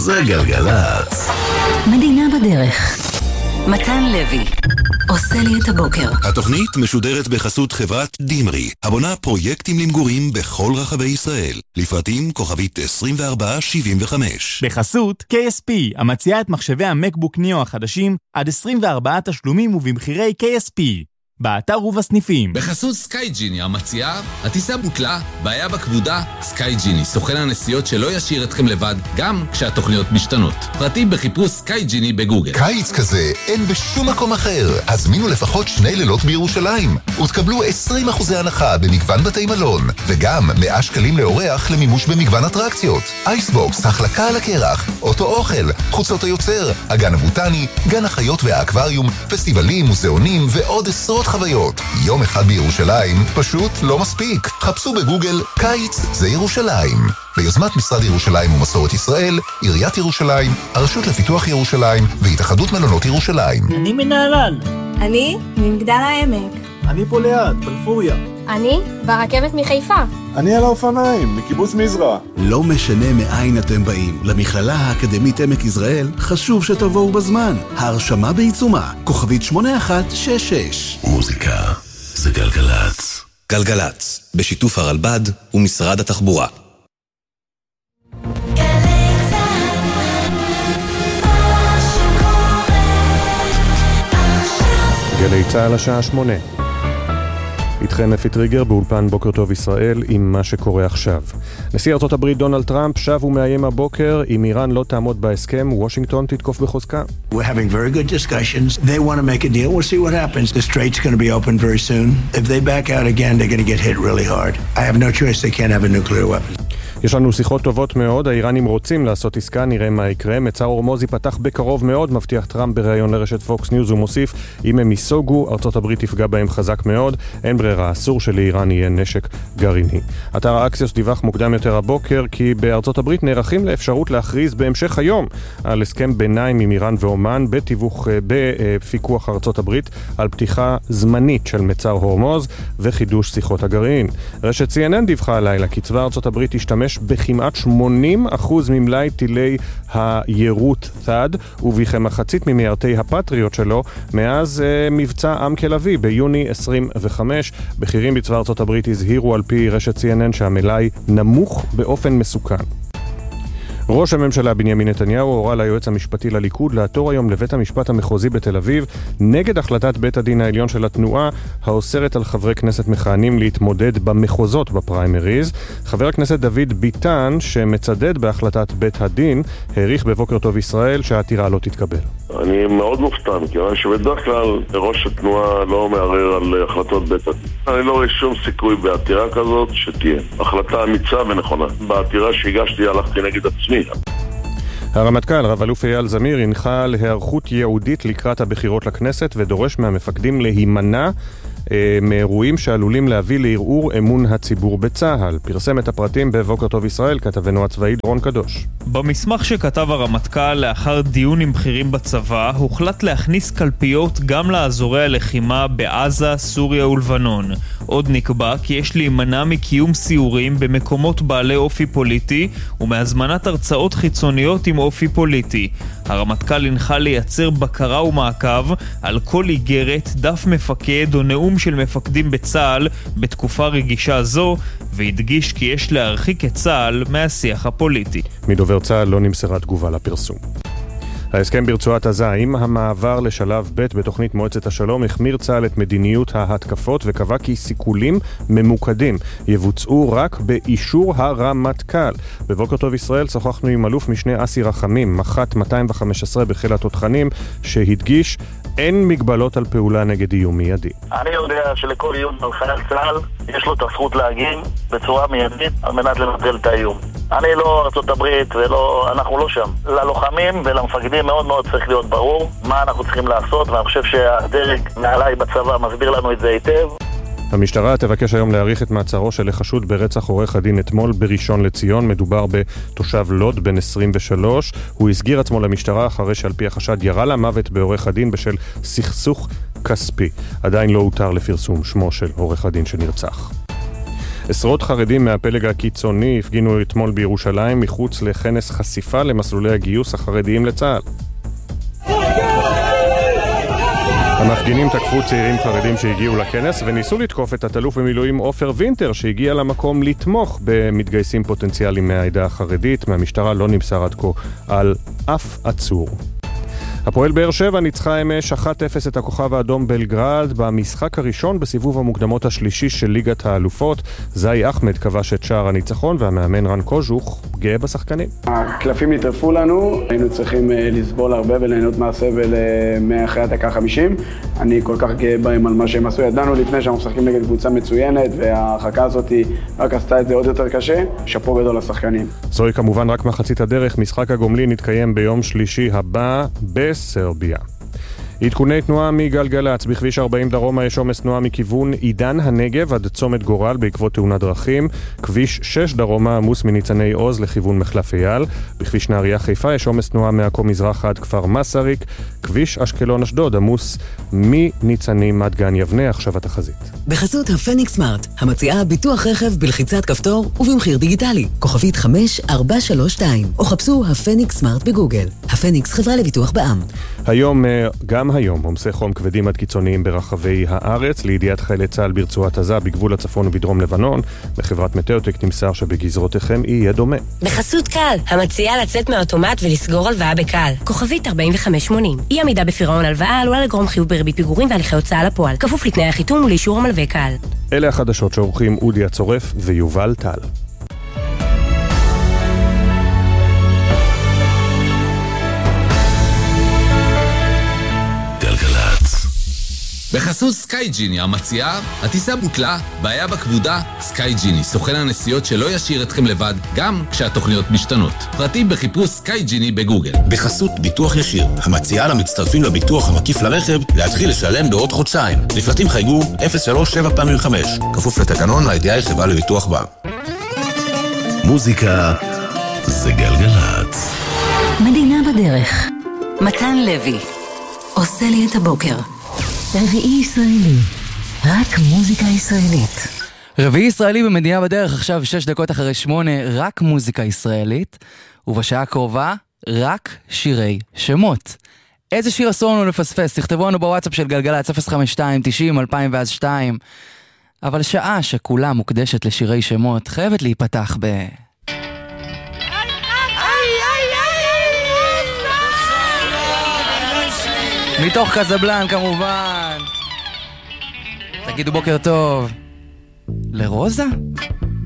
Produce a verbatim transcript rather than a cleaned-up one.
זה גלגלת. מדינה בדרך. מתן לוי עושה לי את הבוקר. התוכנית משודרת בחסות חברת דימרי, הבונה פרויקטים למגורים בכל רחבי ישראל. לפרטים כוכבית עשרים וארבע שבעים וחמש. בחסות קיי אס פי, המציעה את מחשבי המקבוק ניאו החדשים עד עשרים וארבעה תשלומים ובמחירי קיי אס פי. באתר ובסניפים. בחסות סקייג'יני המציעה, הטיסה בוטלה, בעיה בכבודה, סקייג'יני, סוכן הנסיעות שלא ישאיר אתכם לבד, גם כשהתוכניות משתנות. פרטים בחיפוש סקייג'יני בגוגל. קיץ כזה אין בשום מקום אחר. הזמינו לפחות שני לילות בירושלים, ותקבלו עשרים אחוז הנחה במגוון בתי מלון, וגם מאה שקלים לאורח למימוש במגוון אטרקציות. אייסבוקס, החלקה על הקרח, אוטו אוכל, חוצות היוצר, הגן הבוטני, גן החיות והאקווריום, פסטיבלים, מוזיאונים ועוד עשרות חוויות. יום אחד בירושלים פשוט לא מספיק. חפשו בגוגל קיץ זה ירושלים. ביוזמת משרד ירושלים ומסורת ישראל, עיריית ירושלים, הרשות לפיתוח ירושלים והתאחדות מלונות ירושלים. אני מנהלן. אני ממגדל העמק. אני פה ליד, בלפוריה. אני ברכבת מחיפה. אני על האופניים, מקיבוץ מזרע. לא משנה מאין אתם באים, למכללה האקדמית עמק יזרעאל חשוב שתבואו בזמן. ההרשמה בעיצומה, כוכבית שמונה אחת שש שש. מוזיקה זה גלגלץ. גלגלץ, בשיתוף הרלב"ד ומשרד התחבורה. גלי צהל השעה שמונה. איתכם אפי טריגר באולפן בוקר טוב ישראל עם מה שקורה עכשיו. נשיא ארצות הברית דונלד טראמפ שב ומאיים הבוקר, אם איראן לא תעמוד בהסכם, וושינגטון תתקוף בחוזקה. We're having very good discussions. They want to make a deal. We'll see what happens. The strait's going to be open very soon. If they back out again, they're going to get hit really hard. I have no choice. They can't have a nuclear weapon. יש לנו שיחות טובות מאוד, האיראנים רוצים לעשות עסקה, נראה מה יקרה. מצר הורמוז ייפתח בקרוב מאוד, מבטיח טראמפ בראיון לרשת פוקס ניוז, ומוסיף, אם הם ייסוגו, ארצות הברית תפגע בהם חזק מאוד, אין ברירה, אסור שלאיראן יהיה נשק גרעיני. אתר האקסיוס דיווח מוקדם יותר הבוקר, כי בארצות הברית נערכים לאפשרות להכריז בהמשך היום על הסכם ביניים עם איראן ואומן, בתיווך, בפיקוח ארצות הברית, על פתיחה זמנית של מצר הורמוז וחידוש שיחות הגרעין. רשת סי אן אן דיווחה הלילה, כי צבא ארצות הברית תשתמש בכמעט שמונים אחוז ממלאי טילי היירוט ת'אד ובכמחצית ממיירטי הפטריוט שלו מאז אה, מבצע עם כלבי ביוני עשרים וחמש. בכירים בצבא ארצות הברית הזהירו על פי רשת סי אן אן שהמלאי נמוך באופן מסוכן. ראש הממשלה בנימין נתניהו הורה ליועץ המשפטי לליכוד לעתור היום לבית המשפט המחוזי בתל אביב נגד החלטת בית הדין העליון של התנועה האוסרת על חברי כנסת מכהנים להתמודד במחוזות בפריימריז. חבר הכנסת דוד ביטן, שמצדד בהחלטת בית הדין, העריך בבוקר טוב ישראל שהעתירה לא תתקבל. אני מאוד מופתע, מכיוון שבדרך כלל ראש התנועה לא מערער על החלטות בית הדין. אני לא רואה שום סיכוי בעתירה כזאת שתהיה. החלטה אמיצה ונכונה. בעתירה שהגשתי הלכתי נגד עצמי. הרמטכ"ל רב אלוף אייל זמיר הנחה להיערכות ייעודית לקראת הבחירות לכנסת ודורש מהמפקדים להימנע אה, מאירועים שעלולים להביא לערעור אמון הציבור בצה"ל. פרסם את הפרטים בבוקר טוב ישראל כתבנו הצבאי דרון קדוש. במסמך שכתב הרמטכ"ל לאחר דיון עם בכירים בצבא, הוחלט להכניס קלפיות גם לאזורי הלחימה בעזה, סוריה ולבנון. עוד נקבע כי יש להימנע מקיום סיורים במקומות בעלי אופי פוליטי ומהזמנת הרצאות חיצוניות עם אופי פוליטי. הרמטכ"ל הנחה לייצר בקרה ומעקב על כל איגרת, דף מפקד או נאום של מפקדים בצה"ל בתקופה רגישה זו, והדגיש כי יש להרחיק את צה"ל מהשיח הפוליטי. מדובר צה"ל לא נמסרה תגובה לפרסום. ההסכם ברצועת עזה עם המעבר לשלב ב' בתוכנית מועצת השלום החמיר צה"ל את מדיניות ההתקפות וקבע כי סיכולים ממוקדים יבוצעו רק באישור הרמטכ"ל. בבוקר טוב ישראל שוחחנו עם אלוף משנה אסי רחמים, מח"ט מאתיים וחמש עשרה בחיל התותחנים, שהדגיש אין מגבלות על פעולה נגד איום מיידי. אני יודע שלכל איום על חייל צה"ל יש לו את הזכות להגיב בצורה מיידית על מנת לנטרל את האיום. אני לא ארצות הברית ולא, אנחנו לא שם. ללוחמים ולמפקדים מאוד מאוד צריך להיות ברור מה אנחנו צריכים לעשות, ואני חושב שהדרג מעליי בצבא מסביר לנו את זה היטב. המשטרה תבקש היום להאריך את מעצרו של החשוד ברצח עורך הדין אתמול בראשון לציון. מדובר בתושב לוד בן עשרים ושלוש. הוא הסגיר עצמו למשטרה אחרי שעל פי החשד ירה למוות בעורך הדין בשל סכסוך כספי. עדיין לא הותר לפרסום שמו של עורך הדין שנרצח. עשרות חרדים מהפלג הקיצוני הפגינו אתמול בירושלים מחוץ לכנס חשיפה למסלולי הגיוס החרדיים לצה"ל. המפגינים תקפו צעירים חרדים שהגיעו לכנס וניסו לתקוף את התלוף במילואים עופר וינטר שהגיע למקום לתמוך במתגייסים פוטנציאליים מהעדה החרדית. מהמשטרה לא נמסר עד כה על אף עצור. הפועל באר שבע ניצחה אמש אחת אפס את הכוכב האדום בלגרד במשחק הראשון בסיבוב המוקדמות השלישי של ליגת האלופות. זאי אחמד כבש את שער הניצחון והמאמן רן קוז'וך גאה בשחקנים. הקלפים נטרפו לנו, היינו צריכים לסבול הרבה וליהנות מהסבל מאחרי הדקה חמישים. אני כל כך גאה בהם על מה שהם עשו. ידענו לפני שאנחנו משחקים נגד קבוצה מצוינת וההרחקה הזאת רק עשתה את זה עוד יותר קשה. שאפו גדול לשחקנים. זוהי כמובן רק מחצית הדרך. משחק הגומלין יתקיים ביום שלישי הבא בסרביה. עדכוני תנועה מגלגלץ. בכביש ארבעים דרומה יש עומס תנועה מכיוון עידן הנגב עד צומת גורל בעקבות תאונת דרכים. כביש שש דרומה עמוס מניצני עוז לכיוון מחלף אייל. בכביש נהריה חיפה יש עומס תנועה מעכו מזרח עד כפר מסריק. כביש אשקלון אשדוד עמוס מניצנים עד גן יבנה. עכשיו התחזית. בחסות הפניקס סמארט, המציעה ביטוח רכב בלחיצת כפתור ובמחיר דיגיטלי. כוכבית חמש ארבע שלוש שתיים או חפשו הפניקס סמארט בגוגל. הפניקס חברה לביטוח בע"מ. היום גם היום עומסי חום כבדים עד קיצוניים ברחבי הארץ. לידיעת חיילי צה"ל ברצועת עזה בגבול הצפון ובדרום לבנון, בחברת מטאוטק נמסר שבגזרותיכם יהיה דומה. בחסות קל, המציעה לצאת מהאוטומט ולסגור הלוואה בקל. כוכבית ארבעים וחמש שמונים. אי עמידה בפירעון הלוואה עלולה לגרום חיוב בריבית פיגורים והליכי הוצאה לפועל. כפוף לתנאי החיתום ולאישור המלווה קל. אלה החדשות שעורכים אודי הצורף ויובל טל. בחסות סקאי ג'יני המציעה, הטיסה בוטלה, בעיה בכבודה, סקאי ג'יני, סוכן הנסיעות שלא ישאיר אתכם לבד, גם כשהתוכניות משתנות. פרטים בחיפוש סקאי ג'יני בגוגל. בחסות ביטוח ישיר, המציעה למצטרפים לביטוח המקיף לרכב, להתחיל לשלם בעוד חודשיים. לפרטים חייגו אפס שלוש שבע פעמים חמש, כפוף לתקנון לידיעה חברה לביטוח בע"מ. מוזיקה זה גלגלצ. מדינה בדרך. מתן לוי עושה לי את הבוקר. רביעי ישראלי, רק מוזיקה ישראלית. רביעי ישראלי במדינה בדרך, עכשיו שש דקות אחרי שמונה, רק מוזיקה ישראלית, ובשעה הקרובה, רק שירי שמות. איזה שיר אסור לנו לפספס? תכתבו לנו בוואטסאפ של גלגלצ אפס חמש שתיים תשעים אלפיים ואז שתיים. אבל שעה שכולה מוקדשת לשירי שמות, חייבת להיפתח ב... מתוך קזבלן כמובן. תגידו בוקר טוב לרוזה.